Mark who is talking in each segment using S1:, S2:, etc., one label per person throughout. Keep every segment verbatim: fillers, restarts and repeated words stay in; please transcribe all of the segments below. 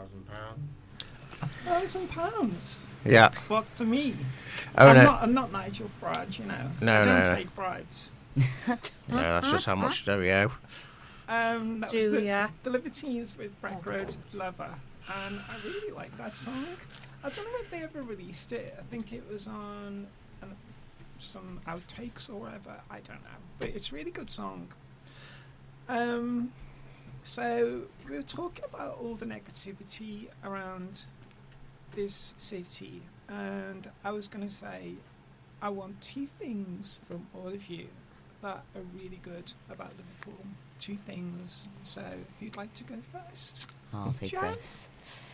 S1: thousand pounds.
S2: A thousand pounds?
S1: Yeah.
S2: What, for me?
S1: Oh,
S2: I'm,
S1: no.
S2: not, I'm not Nigel Farage, you know.
S1: No,
S2: I don't
S1: no, no.
S2: take bribes.
S1: No, that's just how much do we owe.
S2: Um, that was the,
S3: Julia.
S2: the Libertines with Breck Road Lover, and I really like that song. I don't know if they ever released it. I think it was on an, some outtakes or whatever. I don't know, but it's a really good song. Um, so we were talking about all the negativity around this city, and I was going to say I want two things from all of you that are really good about Liverpool. Two things. So, who'd like to go first?
S4: I'll take
S2: Jan?
S4: this.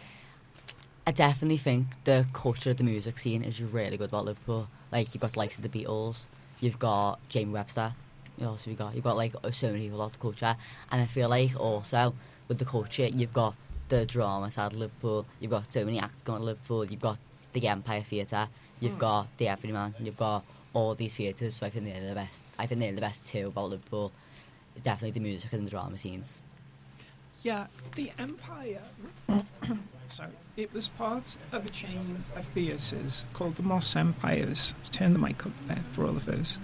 S4: I definitely think the culture of the music scene is really good about Liverpool. Like, you've got the likes of the Beatles, you've got Jamie Webster, you know, so you've got, you've got like so many people about the culture. And I feel like also with the culture, you've got the drama side of Liverpool, you've got so many acts going to Liverpool, you've got the Empire Theatre, you've
S2: Mm. got
S4: got the Everyman, you've got all these theatres, so I think they're the best. I think they're the best too about Liverpool. Definitely the music and the drama scenes.
S2: Yeah, the Empire. Sorry, it was part of a chain of theatres called the Moss Empires. Turn the mic up there for all of us.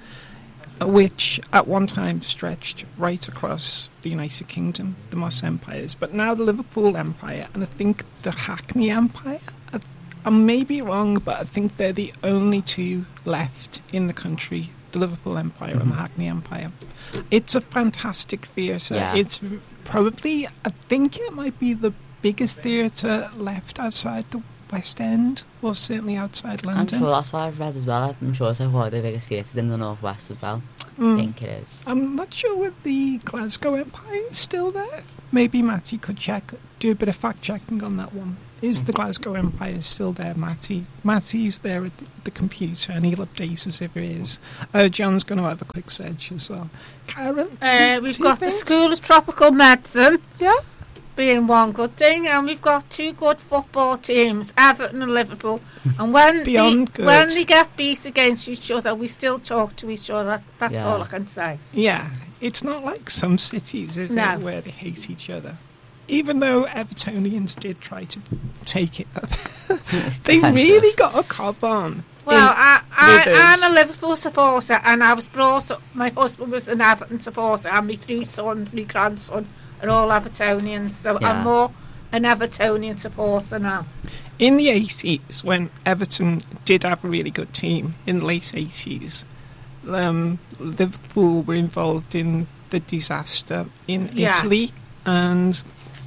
S2: Which at one time stretched right across the United Kingdom, the Moss Empires. But now the Liverpool Empire, and I think the Hackney Empire. I, I may be wrong, but I think they're the only two left in the country. The Liverpool Empire and the Hackney Empire. It's a fantastic theatre.
S4: Yeah.
S2: It's v- probably, I think it might be the biggest theatre left outside the West End, or certainly outside
S4: I'm
S2: London.
S4: sure that's what I've read as well. I'm sure it's like one of the biggest theatres in the Northwest as well.
S2: Mm.
S4: I think it is.
S2: I'm not sure whether the Glasgow Empire is still there. Maybe Matty could check, do a bit of fact checking on that one. Is the Glasgow Empire still there, Matty? Matty's there at the, the computer and he'll update us if it is. Uh, John's going to have a quick search as well. Karen?
S3: Uh,
S2: two-
S3: we've
S2: two
S3: got the
S2: things?
S3: School of Tropical Medicine
S2: Yeah?
S3: being one good thing, and we've got two good football teams, Everton and Liverpool. And when
S2: Beyond
S3: they,
S2: good.
S3: when they get beat against each other, we still talk to each other. That's
S4: Yeah.
S3: all I can say.
S2: Yeah. It's not like some cities, is
S3: No.
S2: it, where they hate each other. Even though Evertonians did try to take it up. They
S4: Defensive.
S2: really got a cob on.
S3: Well,
S2: in-
S3: I, I,
S2: with us.
S3: I'm a Liverpool supporter, and I was brought up. My husband was an Everton supporter, and my three sons, my grandson, are all Evertonians. So
S4: Yeah.
S3: I'm more an Evertonian supporter now.
S2: In the eighties, when Everton did have a really good team, in the late eighties, um, Liverpool were involved in the disaster in
S3: Yeah.
S2: Italy, and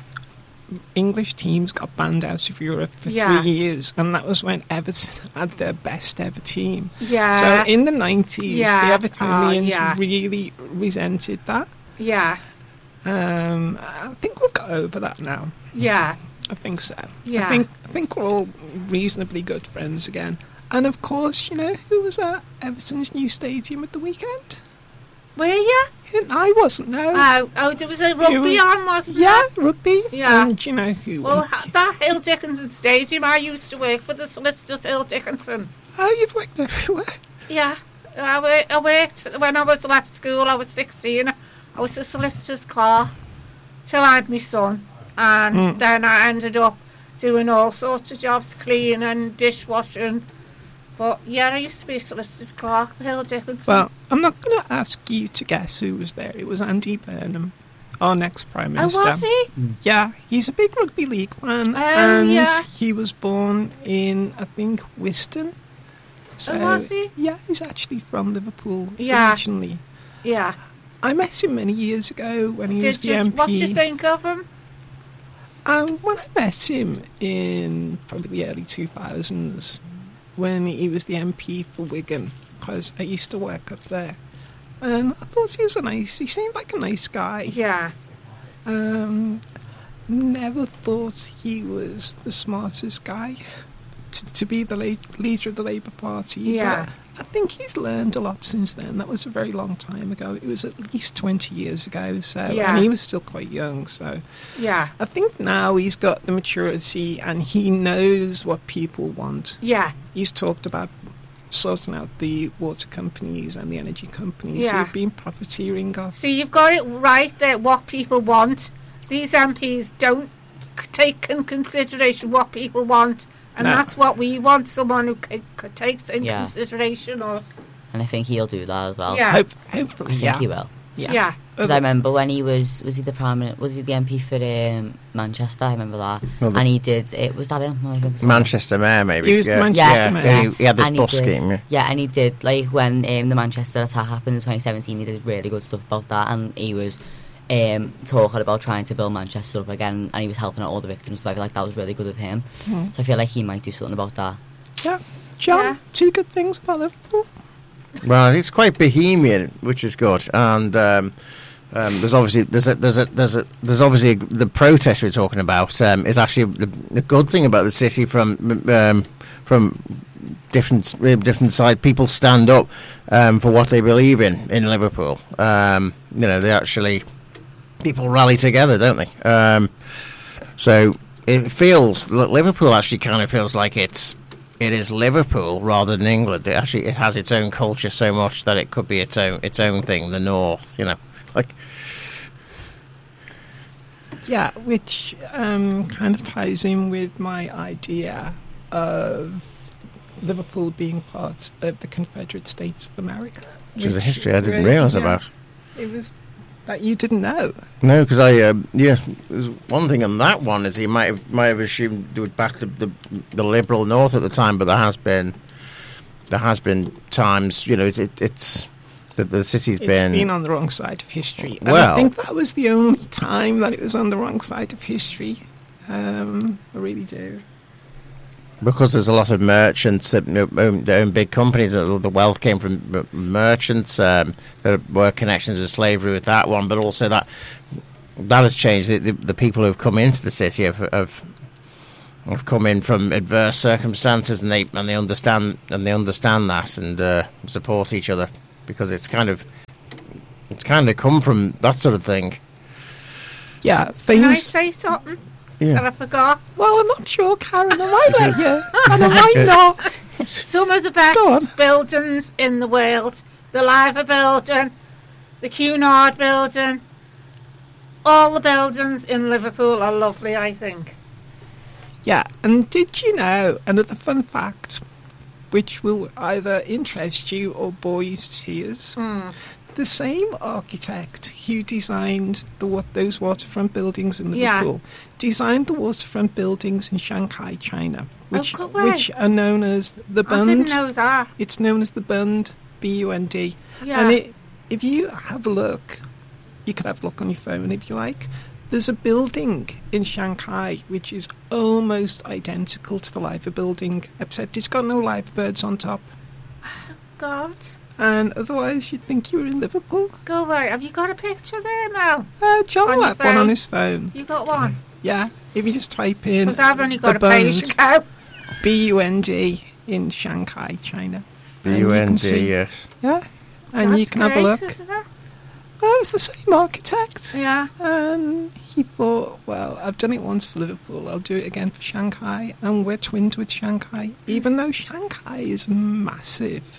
S2: English teams got banned out of Europe for
S3: Yeah.
S2: three years, and that was when Everton had their best ever team.
S3: Yeah.
S2: So in the nineties,
S3: Yeah.
S2: the Evertonians
S3: Oh, yeah.
S2: really resented that.
S3: yeah.
S2: Um, I think we've got over that now.
S3: Yeah.
S2: I think so.
S3: Yeah.
S2: I think I think we're all reasonably good friends again. And of course, you know who was at Everton's new stadium at the weekend?
S3: Were you?
S2: I wasn't. No.
S3: Oh, oh, there was a rugby
S2: was-
S3: on, wasn't
S2: yeah,
S3: there?
S2: rugby.
S3: Yeah.
S2: And you know who?
S3: Well,
S2: won?
S3: ha- that Hill Dickinson Stadium, I used to work for the solicitors, Hill Dickinson.
S2: Oh, you've worked everywhere.
S3: Yeah, I, wor- I worked for, when I was left school. I was sixteen. I was a solicitor's clerk till I had my son, and
S2: Mm.
S3: then I ended up doing all sorts of jobs, cleaning, dishwashing. But yeah, I used to be a solicitor's clerk for Hill Dickinson.
S2: Well, I'm not going to ask you to guess who was there. It was Andy Burnham, our next Prime
S3: oh,
S2: Minister.
S3: was he?
S2: Yeah, he's a big rugby league fan,
S3: Oh,
S2: and
S3: yeah.
S2: he was born in, I think, Wiston. So,
S3: Oh, was he?
S2: Yeah, he's actually from Liverpool
S3: Yeah.
S2: originally.
S3: Yeah.
S2: I met him many years ago when he was
S3: Did
S2: the
S3: you?
S2: M P.
S3: What did you think of him?
S2: Um, when I met him in probably the early two thousands, when he was the M P for Wigan, because I used to work up there, and I thought he was a nice. He seemed like a nice guy.
S3: Yeah.
S2: Um, never thought he was the smartest guy to, to be the la- leader of the Labour Party.
S3: Yeah.
S2: But I think he's learned a lot since then. That was a very long time ago. It was at least twenty years ago. So,
S3: Yeah.
S2: and he was still quite young. So,
S3: Yeah.
S2: I think now he's got the maturity and he knows what people want.
S3: Yeah.
S2: He's talked about sorting out the water companies and the energy companies
S3: Yeah.
S2: who've been profiteering off.
S3: See, you've got it right there, what people want. These M Ps don't take in consideration what people want, and
S2: No.
S3: that's what we want. Someone who c- c- takes in
S4: Yeah.
S3: consideration us.
S4: And I think he'll do that as well.
S3: Yeah.
S2: Hope,
S4: I
S2: hopefully,
S4: think
S2: yeah.
S4: he will.
S2: Yeah.
S3: Yeah.
S4: Because I remember when he was, was he the prime minister, was he the M P for um, Manchester? I remember that.
S1: Well, the-
S4: and he did, it was that him? I think so.
S1: Manchester Mayor, maybe.
S2: He was the
S1: yeah.
S2: Manchester
S1: yeah.
S2: Mayor.
S1: Yeah, he, he had this
S4: And he
S1: bus
S4: did-
S1: scheme. Yeah.
S4: Yeah, and he did, like, when um, the Manchester attack happened in twenty seventeen, he did really good stuff about that, and he was um, talking about trying to build Manchester up again, and he was helping out all the victims, so I feel like that was really good of him.
S2: Mm.
S4: So I feel like he might do something about that.
S2: Yeah. John,
S3: Yeah.
S2: two good things about Liverpool.
S1: Well, it's quite bohemian, which is good, and um, um, there's obviously there's a, there's a, there's a, there's obviously a, the protest we're talking about um, is actually the, the good thing about the city from um, from different different side. People stand up um, for what they believe in in Liverpool. Um, you know, they actually people rally together, don't they? Um, so it feels Liverpool actually kind of feels like it's. It is Liverpool rather than England. It actually it has its own culture so much that it could be its own its own thing. The North, you know, like
S2: Yeah, which um, kind of ties in with my idea of Liverpool being part of the Confederate States of America.
S1: which is a
S2: which
S1: history I didn't
S2: really-
S1: realise
S2: yeah,
S1: about.
S2: It was that you didn't know.
S1: No, because I um, yeah, there's one thing on that one is he might have might have assumed it would back the, the the liberal North at the time, but there has been there has been times, you know, it, it, it's that the city's
S2: It's
S1: been,
S2: been on the wrong side of history. And
S1: Well-
S2: I think that was the only time that it was on the wrong side of history. Um, I really do.
S1: because there's a lot of merchants that own, that own big companies. uh, The wealth came from m- merchants. Um, there were connections with slavery with that one, but also that that has changed. The, the, the people who have come into the city have, have have come in from adverse circumstances, and they and they understand and they understand that and uh, support each other because it's kind of it's kind of come from that sort of thing.
S2: Yeah,
S3: Can I
S2: famous.
S3: say something
S1: Yeah.
S3: that I forgot?
S2: Well, I'm not sure, Karen. I might let you, and I might not.
S3: Some of the
S2: Go on.
S3: best buildings in the world. The Liver Building, the Cunard Building. All the buildings in Liverpool are lovely, I think.
S2: Yeah, and did you know another fun fact, which will either interest you or bore you to tears?
S3: Mm.
S2: The same architect who designed the wa- those waterfront buildings in
S3: Yeah.
S2: Liverpool designed the waterfront buildings in Shanghai, China, which
S3: good way.
S2: which are known as the
S3: I didn't
S2: Bund.
S3: know that.
S2: It's known as the Bund, B U N D.
S3: Yeah.
S2: And it, if you have a look, you could have a look on your phone if you like. There's a building in Shanghai which is almost identical to the Liver building, except it's got no live birds on top.
S3: God.
S2: And otherwise, you'd think you were in Liverpool.
S3: Go away. Have you got a picture there, Mel?
S2: Uh, John
S3: On your
S2: left one on
S3: phone?
S2: his phone.
S3: You got one?
S2: Yeah, if you just type in
S3: Because I've only got
S2: the
S3: a page to
S2: Bund,
S3: go.
S2: B U N D in Shanghai, China.
S1: B
S2: And
S1: U
S2: you
S1: N
S2: can
S1: D,
S2: see-
S1: yes.
S2: Yeah, and you
S3: That's
S2: can have a
S3: great,
S2: look.
S3: isn't it?
S2: Well, it was the same architect.
S3: Yeah.
S2: And he thought, well, I've done it once for Liverpool, I'll do it again for Shanghai. And we're twinned with Shanghai, even though Shanghai is massive.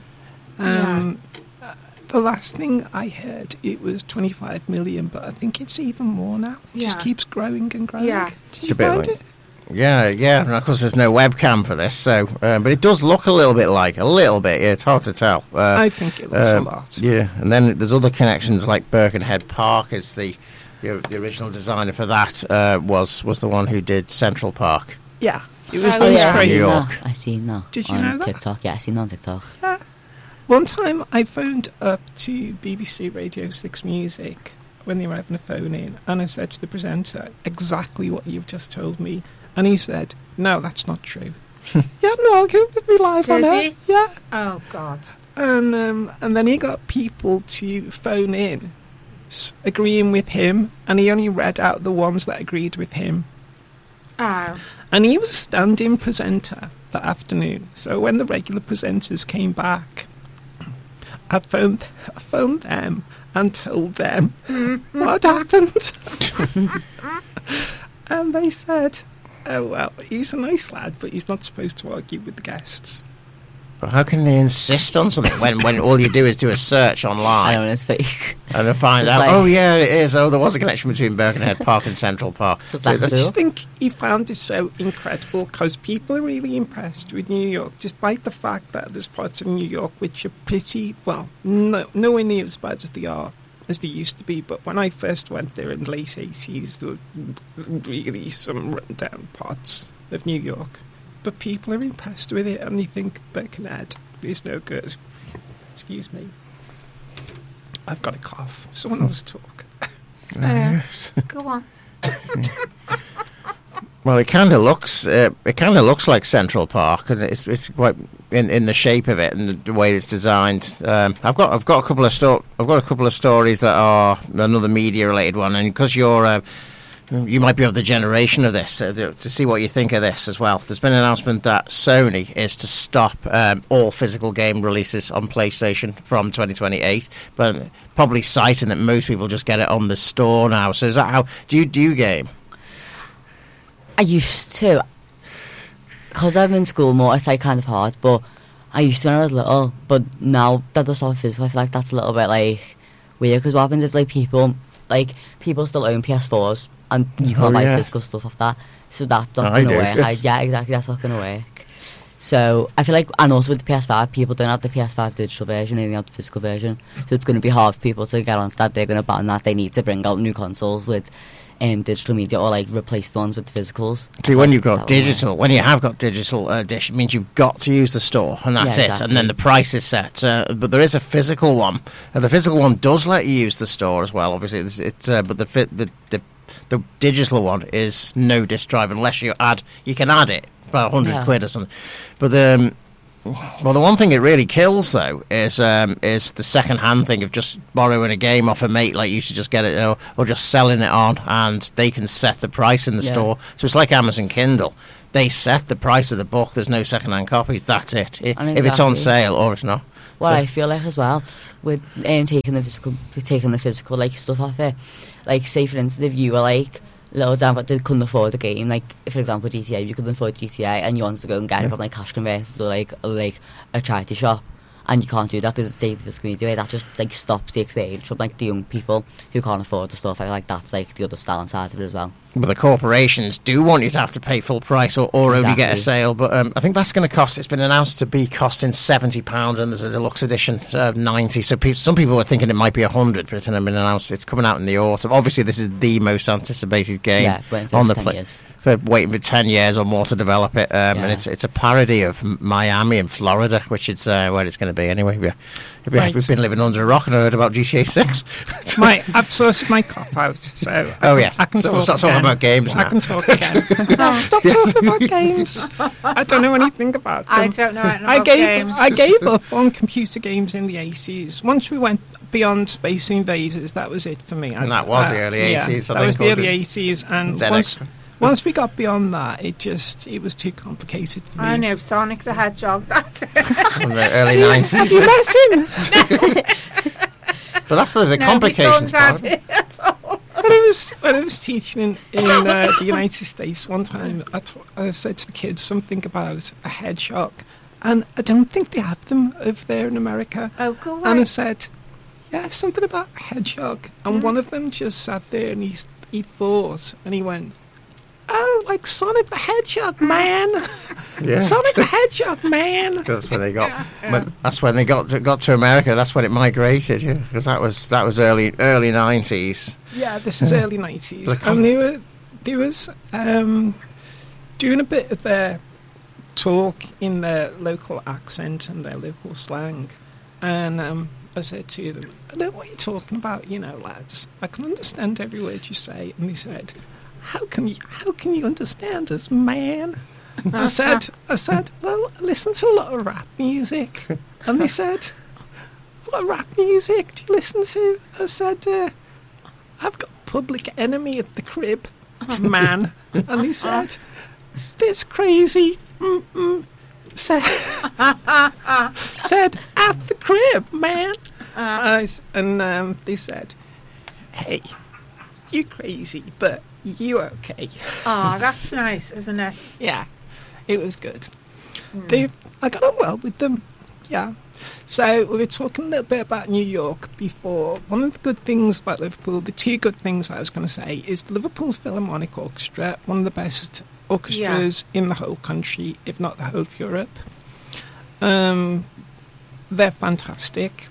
S2: Um, uh, The last thing I heard, it was twenty-five million, but I think it's even more now. It just
S3: Yeah.
S2: keeps growing and growing.
S3: Yeah.
S2: Did
S1: It's
S2: you
S1: a bit
S2: find
S1: like-
S2: it?
S1: Yeah, yeah, and of course there's no webcam for this, so um, but it does look a little bit like a little bit. Yeah, it's hard to tell. Uh,
S2: I think it looks
S1: um,
S2: a lot.
S1: Yeah, and then there's other connections like Birkenhead Park is the the, the original designer for that uh, was was the one who did Central Park.
S2: Yeah, it was
S3: Oh,
S2: those
S3: yeah.
S4: I
S2: great.
S1: New
S4: seen
S1: York.
S4: that. I seen that.
S2: Did you
S4: on
S2: know that?
S4: TikTok. Yeah, I seen that on TikTok.
S2: Yeah. One time I phoned up to B B C Radio six Music when they were having a phone in, and I said to the presenter exactly what you've just told me, and he said, "No, that's not true." He had an argument with me live on
S3: Did
S2: air.
S3: he?
S2: Yeah,
S3: Oh, God.
S2: and um, and then he got people to phone in, s- agreeing with him, and he only read out the ones that agreed with him.
S3: Oh.
S2: And he was a stand-in presenter that afternoon. So when the regular presenters came back, I phoned, I phoned them and told them what happened. And they said, "Oh well, he's a nice lad, but he's not supposed to argue with the guests."
S1: How can they insist on something when, when all you do is do a search
S4: I
S1: online
S4: know, and it's fake.
S1: and then find
S4: It's
S1: out,
S4: like-
S1: oh yeah, it is. Oh, there was a connection between Birkenhead Park and Central Park.
S4: So
S1: So
S4: that's
S1: that's
S2: I
S4: cool.
S2: just think he found it so incredible because people are really impressed with New York, despite the fact that there's parts of New York which are pretty, well, no, nowhere near as bad as they are, as they used to be. But when I first went there in the late eighties, there were really some run-down parts of New York. But people are impressed with it and they think Birkenhead is no good. Excuse me. I've got a cough. Someone else talk.
S3: Uh, go on.
S1: Well, it kind of looks uh, it kind of looks like Central Park, and it's it's quite in, in the shape of it and the, the way it's designed. Um, I've got I've got a couple of sto- I've got a couple of stories that are another media related one, and because you're uh, you might be of the generation of this, uh, to see what you think of this as well. There's been an announcement that Sony is to stop um, all physical game releases on PlayStation from twenty twenty-eight, but probably citing that most people just get it on the store now. So is that how do you do you game?
S4: I used to. Because I'm in school more, it's like kind of hard, but I used to when I was little. But now that there's stuff physical, I feel like that's a little bit like weird. Because what happens if like people, like people still own P S fours and you can't
S1: Oh,
S4: buy
S1: yes.
S4: physical stuff off that? So that's not
S1: I
S4: going to
S1: do.
S4: work. I, yeah, exactly, that's not going to work. So I feel like, and also with the P S five, people don't have the P S five digital version, they only have the physical version. So it's going to be hard for people to get onto that. They're going to ban that. They need to bring out new consoles with um, digital media or like replace the ones with the physicals.
S1: See, when you've got
S4: That would work.
S1: digital, when you have got digital uh, dish, it means you've got to use the store, and that's
S4: Yeah,
S1: it. And then
S4: exactly.
S1: the price is set. Uh, but there is a physical one. Uh, the physical one does let you use the store as well. Obviously, it's, it's uh, but the, fi- the the the digital one is no disk drive unless you add. You can add it about a hundred
S4: Yeah.
S1: quid or something. But the um, well, the one thing it really kills though is um, is the second hand thing of just borrowing a game off a mate, like you should just get it or, or just selling it on, and they can set the price in the
S4: Yeah.
S1: store. So it's like Amazon Kindle. They set the price of the book. There's no second hand copies. That's it. I-
S4: And
S1: If it's on
S4: exactly.
S1: sale or it's not.
S4: What
S1: So-
S4: I feel like as well with um, taking the physical, taking the physical like stuff off it, like say for instance if you were like little down but they couldn't afford a game, like for example G T A, you couldn't afford G T A and you wanted to go and get
S1: Yeah.
S4: it from like cash converters or like or, like a charity shop, and you can't do that because it's taking the physical media away. That just like stops the experience from like the young people who can't afford the stuff. I feel like that's like the other style side of it as well.
S1: But the corporations do want you to have to pay full price or, or only get a
S4: Exactly.
S1: sale. But um, I think that's going to cost. It's been announced to be costing seventy pounds, and there's a deluxe edition uh, ninety. So pe- some people were thinking it might be a hundred, but it's been announced. It's coming out in the autumn. Obviously, this is the most anticipated game
S4: Yeah, waiting for
S1: on the
S4: ten
S1: play.
S4: years.
S1: For waiting for ten years or more to develop it, um, and
S4: Yeah.
S1: it's it's a parody of M- Miami and Florida, which is uh, where it's going to be anyway. Yeah. Yeah,
S2: Right.
S1: We've been living under a rock and I heard about G T A six.
S2: My, I've sorted my cough out, so I
S1: Oh,
S2: can,
S1: yeah.
S2: I can
S1: So
S2: talk
S1: we'll start talking
S2: again.
S1: about games
S2: I
S1: now.
S2: can talk again. No, stop talking about games. I don't know anything about them.
S3: I don't know anything
S2: I
S3: about
S2: gave
S3: games.
S2: I gave up on computer games in the eighties. Once we went beyond Space Invaders, that was it for me.
S1: And that was
S2: I-
S1: the early
S2: yeah,
S1: eighties, I
S2: that
S1: think,
S2: was the
S1: wasn't
S2: early
S1: it?
S2: eighties, and
S1: Z X.
S2: once once we got beyond that, it just it was too complicated for me.
S3: I know Sonic the Hedgehog. That's it.
S1: From the early
S2: Have
S1: nineties.
S2: you met him?
S1: But that's the, the
S3: No, my
S1: complications
S3: son's had
S1: part.
S3: it at all.
S2: when I was when I was teaching in, in uh, the United States one time, I, ta- I said to the kids something about a hedgehog, and I don't think they have them over there in America.
S3: Oh, go
S2: And I
S3: away.
S2: said, yeah, something about a hedgehog, and
S3: Mm.
S2: one of them just sat there and he he thought, and he went, "Oh, like Sonic the Hedgehog, man!
S1: Yeah.
S2: Sonic the Hedgehog, man!"
S1: That's when they got. When, that's when they got to, got to America. That's when it migrated. Yeah, because that was that was early early nineties.
S2: Yeah, this is
S1: Yeah.
S2: early nineties,
S1: The com-
S2: and they were they was um, doing a bit of their talk in their local accent and their local slang, and um, I said to them, "I know what you're talking about, you know, lads. I can understand every word you say." And they said, "How can you how can you understand us, man?" I said, "I said, well, I listen to a lot of rap music," and they said, "What rap music do you listen to?" I said, uh, "I've got Public Enemy at the crib, man." And he said, "This crazy mm-mm said, said at the crib, man." I s- and um, they said, "Hey, you crazy, but you okay?"
S3: Oh, that's nice, isn't it?
S2: Yeah, it was good. They, I got on well with them. yeah. So we were talking a little bit about New York before. One of the good things about Liverpool, the two good things I was going to say, is the Liverpool Philharmonic Orchestra, one of the best orchestras yeah. in the whole country, if not the whole of Europe. Um, they're fantastic.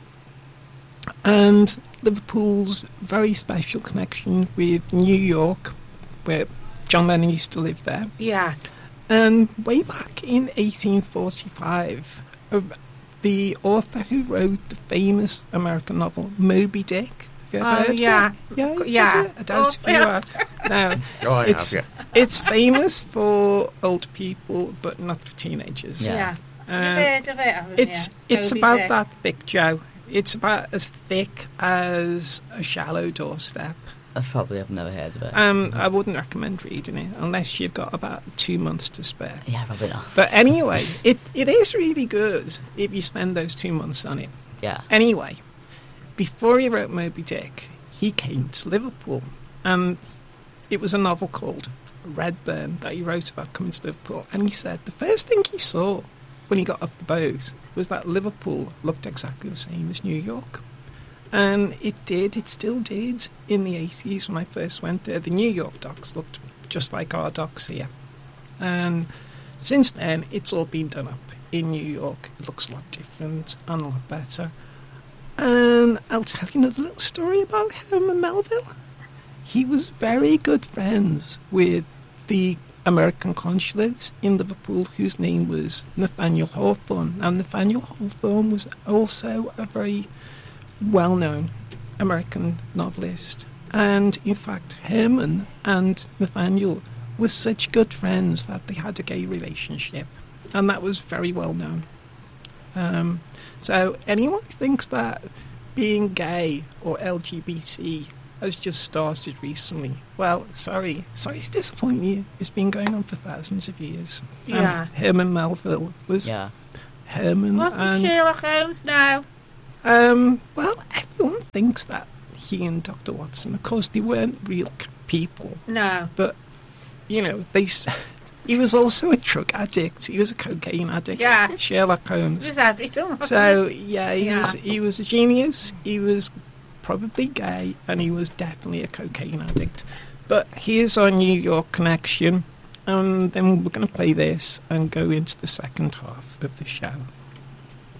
S2: And Liverpool's very special connection with New York, where John Lennon used to live there.
S3: Yeah.
S2: And way back in eighteen forty-five, uh, the author who wrote the famous American novel Moby Dick. Have you ever
S3: oh,
S2: heard
S3: yeah.
S2: of it? Yeah.
S3: Yeah.
S2: I doubt if you have. No.
S1: Oh, I
S2: it's,
S1: have, yeah.
S2: it's famous for old people, but not for teenagers.
S4: Yeah.
S3: Yeah.
S2: Uh,
S3: You've heard of it, haven't
S2: it's
S3: you?
S2: it's
S3: Moby
S2: about
S3: Dick.
S2: that thick, Joe. It's about as thick as a shallow doorstep.
S4: I probably have never heard of it.
S2: Um, I wouldn't recommend reading it unless you've got about two months to spare.
S4: Yeah, probably not.
S2: But anyway, it, it is really good if you spend those two months on it.
S4: Yeah.
S2: Anyway, before he wrote Moby Dick, he came to Liverpool. And it was a novel called Redburn that he wrote about coming to Liverpool. And he said the first thing he saw when he got off the boat was that Liverpool looked exactly the same as New York. And it did, it still did in the eighties when I first went there. The New York docks looked just like our docks here. And since then, it's all been done up in New York. It looks a lot different and a lot better. And I'll tell you another little story about Herman Melville. He was very good friends with the American consulate in Liverpool, whose name was Nathaniel Hawthorne. Now, Nathaniel Hawthorne was also a very well-known American novelist. And, in fact, Herman and Nathaniel were such good friends that they had a gay relationship. And that was very well known. Um, so, anyone who thinks that being gay or L G B T has just started recently, well, sorry. Sorry to disappoint you. It's been going on for thousands of years.
S3: Yeah.
S2: And Herman Melville was
S4: Yeah.
S2: Herman.
S3: Wasn't
S2: and,
S3: Sherlock Holmes now?
S2: Um, well, everyone thinks that he and Doctor Watson, of course, they weren't real people.
S3: No.
S2: But, you know, they... s- he was also a drug addict. He was a cocaine addict.
S3: Yeah.
S2: Sherlock
S3: It
S2: Holmes.
S3: was everything, wasn't
S2: So,
S3: it?
S2: yeah, he
S3: Yeah.
S2: was he was a genius. He was probably gay, and he was definitely a cocaine addict. But here's our New York connection, and then we're going to play this and go into the second half of the show.